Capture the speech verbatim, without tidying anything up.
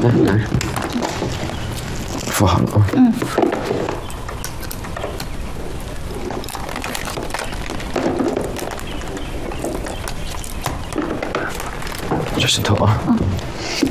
来来，敷好了啊。 嗯。 这石头啊。 嗯。